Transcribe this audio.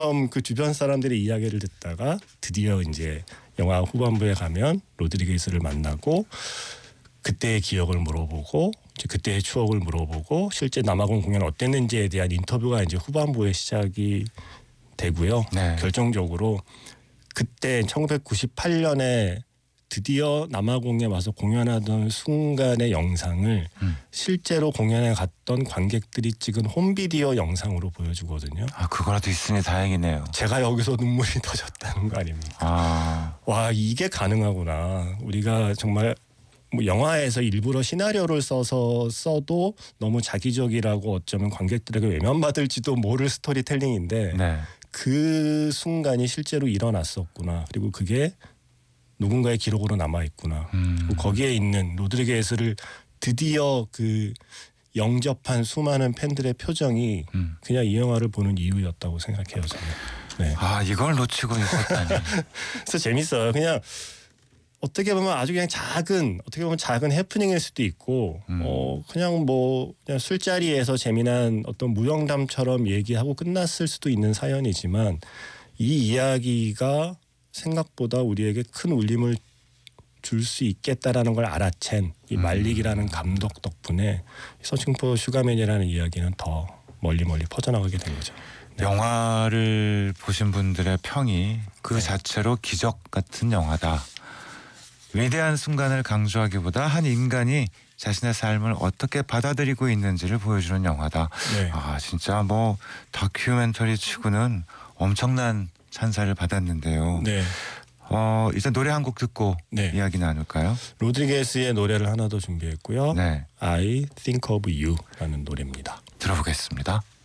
그 주변 사람들의 이야기를 듣다가 드디어 이제 영화 후반부에 가면 로드리게스를 만나고 그때의 기억을 물어보고 이제 그때의 추억을 물어보고 실제 남아공 공연 어땠는지에 대한 인터뷰가 이제 후반부에 시작이 되고요. 네. 결정적으로 그때 1998년에 드디어 남아공에 와서 공연하던 순간의 영상을 실제로 공연에 갔던 관객들이 찍은 홈비디오 영상으로 보여주거든요. 아, 그거라도 있으니 다행이네요. 제가 여기서 눈물이 터졌다는 거 아닙니까? 아, 와, 이게 가능하구나. 우리가 정말 뭐 영화에서 일부러 시나리오를 써도 너무 자기적이라고 어쩌면 관객들에게 외면받을지도 모를 스토리텔링인데 네. 그 순간이 실제로 일어났었구나. 그리고 그게 누군가의 기록으로 남아있구나. 그리고 거기에 있는 로드리게스를 드디어 그 영접한 수많은 팬들의 표정이 그냥 이 영화를 보는 이유였다고 생각해요. 저는. 네. 아, 이걸 놓치고 있었다니. 그래서 재밌어요. 그냥 어떻게 보면 아주 그냥 작은 해프닝일 수도 있고 그냥 뭐 그냥 술자리에서 재미난 어떤 무용담처럼 얘기하고 끝났을 수도 있는 사연이지만 이 이야기가 생각보다 우리에게 큰 울림을 줄 수 있겠다라는 걸 알아챈 이 말릭이라는 감독 덕분에 서칭포 슈가맨이라는 이야기는 더 멀리 퍼져나가게 된 거죠. 네. 영화를 보신 분들의 평이 그 자체로 기적 같은 영화다. 위대한 순간을 강조하기보다 한 인간이 자신의 삶을 어떻게 받아들이고 있는지를 보여주는 영화다. 네. 아, 진짜 뭐 다큐멘터리 치고는 엄청난 찬사를 받았는데요. 네. 이제 노래 한 곡 듣고 네. 이야기 나눌까요? 로드리게스의 노래를 하나 더 준비했고요. 네. I Think of You라는 노래입니다. 들어보겠습니다.